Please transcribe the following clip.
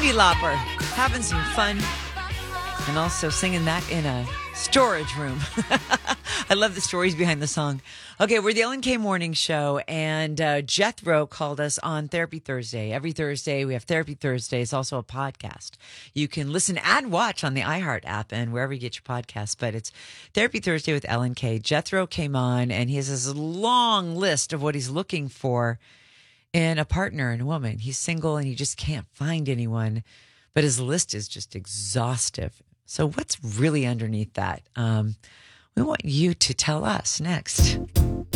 Cyndi Lauper having some fun and also singing that in a storage room. I love the stories behind the song. Okay, we're the Ellen K Morning Show, and Jethro called us on Therapy Thursday. Every Thursday, we have Therapy Thursday. It's also a podcast. You can listen and watch on the iHeart app and wherever you get your podcasts, but it's Therapy Thursday with Ellen K. Jethro came on, and he has this long list of what he's looking for in a partner and a woman. He's single, and he just can't find anyone, but his list is just exhaustive. So what's really underneath that? We want you to tell us next.